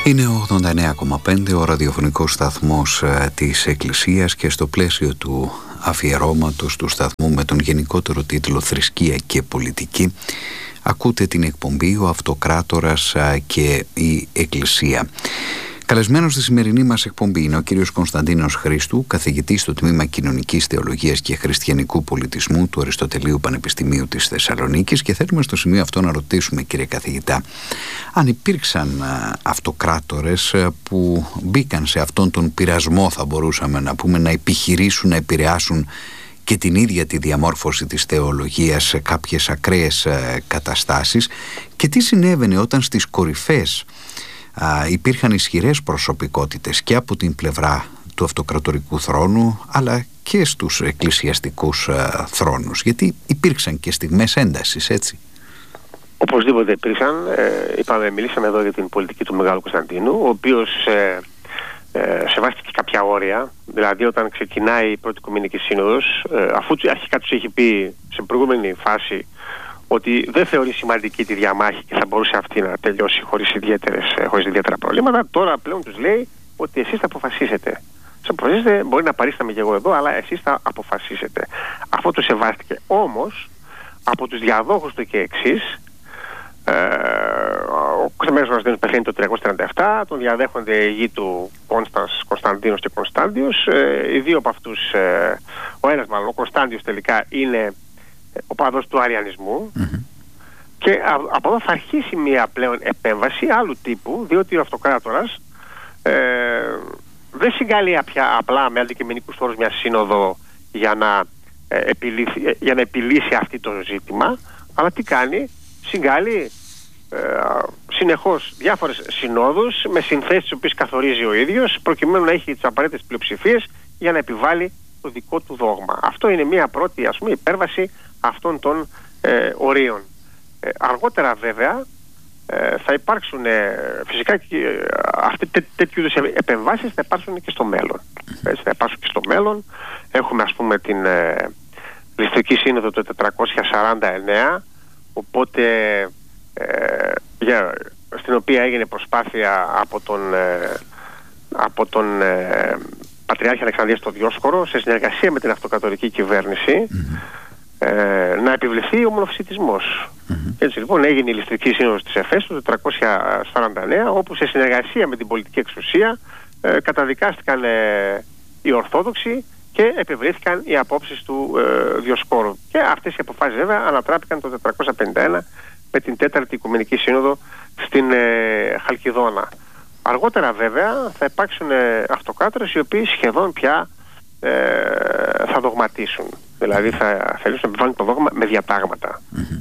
Είναι ο 89,5 ο ραδιοφωνικός σταθμός της Εκκλησίας και στο πλαίσιο του αφιερώματος του σταθμού με τον γενικότερο τίτλο «Θρησκεία και πολιτική» ακούτε την εκπομπή «Ο Αυτοκράτορας και η Εκκλησία». Καλεσμένος στη σημερινή μας εκπομπή είναι ο κύριος Κωνσταντίνος Χρήστου, καθηγητής στο Τμήμα Κοινωνικής Θεολογίας και Χριστιανικού Πολιτισμού του Αριστοτελείου Πανεπιστημίου της Θεσσαλονίκης, και θέλουμε στο σημείο αυτό να ρωτήσουμε, κύριε καθηγητά, αν υπήρξαν αυτοκράτορες που μπήκαν σε αυτόν τον πειρασμό, θα μπορούσαμε να πούμε, να επιχειρήσουν να επηρεάσουν και την ίδια τη διαμόρφωση της θεολογίας σε κάποιες ακραίες καταστάσεις, και τι συνέβαινε όταν στις κορυφές υπήρχαν ισχυρές προσωπικότητες και από την πλευρά του αυτοκρατορικού θρόνου αλλά και στους εκκλησιαστικούς θρόνους, γιατί υπήρξαν και στιγμές έντασης, έτσι. Οπωσδήποτε υπήρξαν. Μιλήσαμε εδώ για την πολιτική του Μεγάλου Κωνσταντίνου, ο οποίος σεβάστηκε κάποια όρια. Δηλαδή, όταν ξεκινάει η πρώτη Οικουμενική Σύνοδος, αφού αρχικά τους έχει πει σε προηγούμενη φάση ότι δεν θεωρεί σημαντική τη διαμάχη και θα μπορούσε αυτή να τελειώσει χωρίς ιδιαίτερα προβλήματα, τώρα πλέον τους λέει ότι εσείς θα αποφασίσετε. Σε αποφασίσετε, μπορεί να παρίσταμαι και εγώ εδώ, αλλά εσείς θα αποφασίσετε. Αυτό το σεβάστηκε. Όμως, από τους διαδόχους του και εξής, ο Κωνσταντίνος πεθαίνει το 337, τον διαδέχονται οι γη του Κωνσταντίνος και Κωνστάντιος. Οι δύο από αυτούς, ο ένας μάλλον, ο Κωνστάντιος τελικά είναι ο παδός του αριανισμού, και από εδώ θα αρχίσει μια πλέον επέμβαση άλλου τύπου, διότι ο αυτοκράτορας δεν συγκαλεί πια απλά με αντικειμενικούς όρους μια σύνοδο για να επιλύσει αυτό το ζήτημα, αλλά τι κάνει? Συγκαλεί συνεχώς διάφορες συνόδους με συνθέσεις τις οποίες καθορίζει ο ίδιος, προκειμένου να έχει τις απαραίτητες πλειοψηφίες για να επιβάλλει το δικό του δόγμα. Αυτό είναι μια πρώτη, ας πούμε, υπέρβαση αυτών των ορίων. Αργότερα βέβαια θα υπάρξουν φυσικά τέτοιου είδους επεμβάσεις, θα υπάρξουν και στο μέλλον. Έτσι, θα υπάρξουν και στο μέλλον. Έχουμε, ας πούμε, την Ληστρική Σύνοδο το 449, οπότε στην οποία έγινε προσπάθεια από τον Πατριάρχη Αλεξανδρίας το Διόσχορο, σε συνεργασία με την αυτοκρατορική κυβέρνηση, να επιβληθεί ο μονοφυσιτισμός. Έτσι λοιπόν έγινε η Ληστρική Σύνοδος της Εφέσου το 449, όπου σε συνεργασία με την πολιτική εξουσία καταδικάστηκαν οι Ορθόδοξοι και επιβλήθηκαν οι απόψεις του Διοσκόρου. Και αυτές οι αποφάσεις βέβαια ανατράπηκαν το 451 με την Τέταρτη Οικουμενική Σύνοδο στην Χαλκιδόνα. Αργότερα βέβαια θα υπάρξουν αυτοκράτορες οι οποίοι σχεδόν πια θα δογματίσουν. Δηλαδή θα θελήσουν να επιβάλλουν το δόγμα με διατάγματα.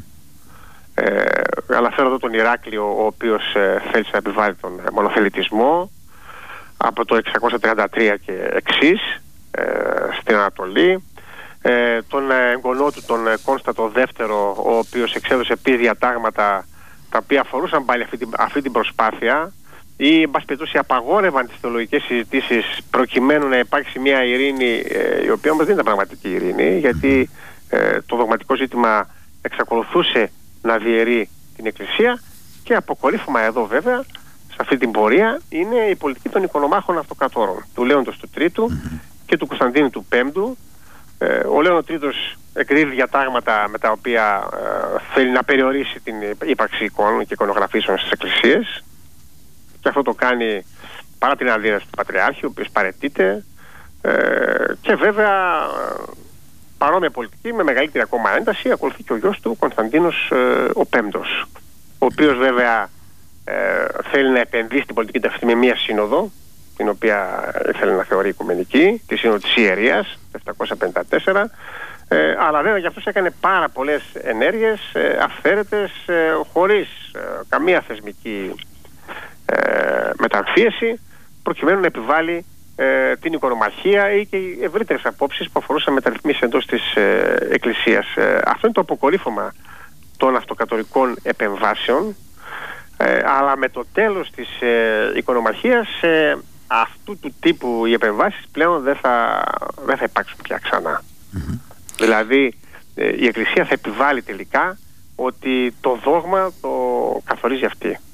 Αναφέρω εδώ τον Ηράκλειο, ο οποίος θέλησε να επιβάλλει τον μονοθελητισμό από το 633 και εξής στην Ανατολή. Τον εγγονό του, τον Κόνσταντο δεύτερο, ο οποίος εξέδωσε επίσης διατάγματα τα οποία αφορούσαν πάλι αυτή την προσπάθεια, ή εν πάση περιπτώσει απαγόρευαν τις θεολογικές συζητήσεις προκειμένου να υπάρξει μια ειρήνη, η οποία όμως δεν ήταν πραγματική ειρήνη, γιατί το δογματικό ζήτημα εξακολουθούσε να διαιρεί την Εκκλησία. Και αποκορύφωμα εδώ βέβαια σε αυτή την πορεία είναι η πολιτική των οικονομάχων αυτοκρατόρων, του Λέοντος του Τρίτου και του Κωνσταντίνου του Πέμπτου. Ο Λέων ο Τρίτος εκδίδει διατάγματα με τα οποία θέλει να περιορίσει την ύπαρξη εικόνων και εικονογραφήσεων στις εκκλησίες, και αυτό το κάνει παρά την αντίδραση του Πατριάρχη, ο οποίος παραιτείται, και βέβαια παρόμοια πολιτική με μεγαλύτερη ακόμα ένταση ακολουθεί και ο γιος του Κωνσταντίνος ο Πέμπτος, ο οποίος βέβαια θέλει να επενδύσει την πολιτική του αυτή με μία σύνοδο, την οποία ήθελε να θεωρεί οικουμενική, τη Σύνοδο της Ιερίας, το 754, αλλά βέβαια για αυτός έκανε πάρα πολλές ενέργειες αυθαίρετες, χωρίς καμία θεσμική μεταμφίεση, προκειμένου να επιβάλλει την οικονομαρχία ή και οι ευρύτερες απόψεις που αφορούσαν μεταρρυθμίσεις εντός της Εκκλησίας. Αυτό είναι το αποκορύφωμα των αυτοκρατορικών επεμβάσεων, αλλά με το τέλος της οικονομαρχίας αυτού του τύπου οι επεμβάσεις πλέον δεν θα υπάρξουν πια ξανά. Δηλαδή η Εκκλησία θα επιβάλλει τελικά ότι το δόγμα το καθορίζει αυτή.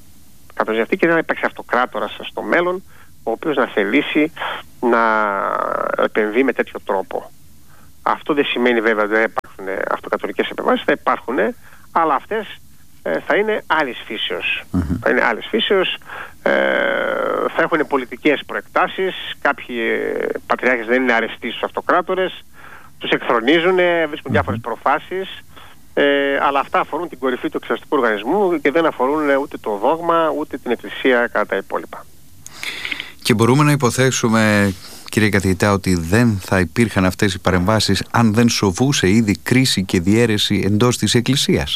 κατοζεί αυτή και δεν θα υπάρξει αυτοκράτορας στο μέλλον ο οποίος να θελήσει να επεμβεί με τέτοιο τρόπο. Αυτό δεν σημαίνει βέβαια ότι δεν υπάρχουν αυτοκρατορικές επεμβάσεις, θα υπάρχουν, αλλά αυτές θα είναι άλλης φύσεως. Θα είναι άλλης φύσεως, θα έχουν πολιτικές προεκτάσεις, κάποιοι πατριάρχες δεν είναι αρεστοί στους αυτοκράτορες, τους εκθρονίζουν, βρίσκουν διάφορες προφάσεις, αλλά αυτά αφορούν την κορυφή του εξουσιαστικού οργανισμού και δεν αφορούν ούτε το δόγμα ούτε την Εκκλησία κατά τα υπόλοιπα. Και μπορούμε να υποθέσουμε, κύριε καθηγητά, ότι δεν θα υπήρχαν αυτές οι παρεμβάσεις αν δεν σοβούσε ήδη κρίση και διαίρεση εντός της Εκκλησίας?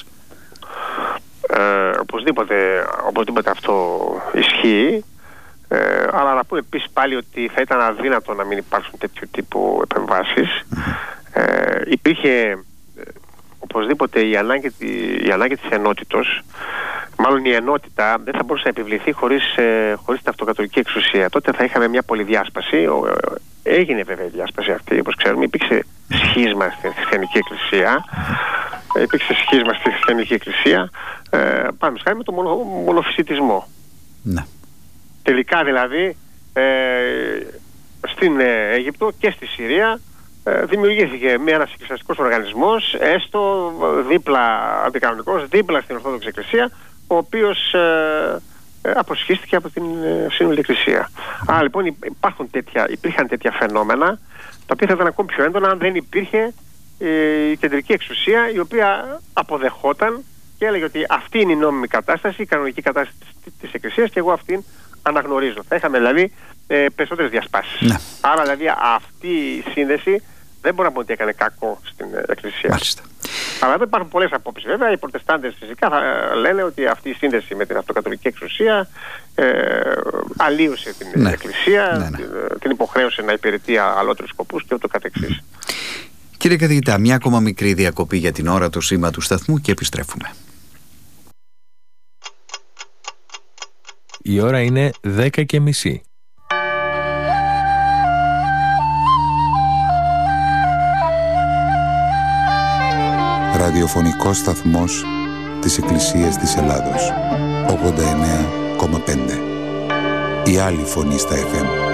Οπωσδήποτε αυτό ισχύει, αλλά να πούμε επίσης πάλι ότι θα ήταν αδύνατο να μην υπάρξουν τέτοιου τύπου επεμβάσεις. Υπήρχε οπωσδήποτε η ανάγκη της ενότητος. Μάλλον η ενότητα δεν θα μπορούσε να επιβληθεί χωρίς την αυτοκρατορική εξουσία. Τότε θα είχαμε μια πολυδιάσπαση. Έγινε βέβαια η διάσπαση αυτή, όπως ξέρουμε. Υπήρξε σχίσμα στην χριστιανική εκκλησία. Πάμε σχάρι με τον μονοφυσιτισμό. Ναι. Τελικά δηλαδή στην Αίγυπτο και στη Συρία δημιουργήθηκε ένας εκκλησιαστικός οργανισμός, έστω αντικανονικός, δίπλα στην Ορθόδοξη Εκκλησία, ο οποίος αποσχίστηκε από την σύνολη Εκκλησία. Άρα λοιπόν υπήρχαν τέτοια φαινόμενα, τα οποία θα ήταν ακόμη πιο έντονα αν δεν υπήρχε η κεντρική εξουσία, η οποία αποδεχόταν και έλεγε ότι αυτή είναι η νόμιμη κατάσταση, η κανονική κατάσταση της Εκκλησίας και εγώ αυτήν αναγνωρίζω. Θα είχαμε δηλαδή περισσότερες διασπάσεις. Ναι. Άρα δηλαδή αυτή η σύνδεση δεν μπορούμε να πούμε ότι έκανε κακό στην Εκκλησία. Μάλιστα. Αλλά εδώ υπάρχουν πολλές απόψεις. Βέβαια, οι Προτεστάντες φυσικά θα λένε ότι αυτή η σύνδεση με την αυτοκρατορική εξουσία αλλίωσε την Εκκλησία, την υποχρέωσε να υπηρετεί αλλότερους σκοπούς και ούτω καθεξής. Κύριε καθηγητά, μια ακόμα μικρή διακοπή για την ώρα, το σήμα του σταθμού και επιστρέφουμε. Η ώρα είναι 10:30. Ραδιοφωνικός σταθμός της Εκκλησίας της Ελλάδος, 89,5. Η άλλη φωνή στα FM.